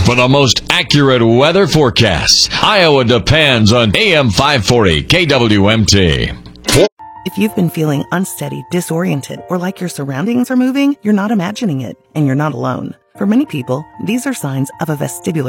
For the most accurate weather forecasts, Iowa depends on AM 540 KWMT. If you've been feeling unsteady, disoriented, or like your surroundings are moving, you're not imagining it, and you're not alone. For many people, these are signs of a vestibular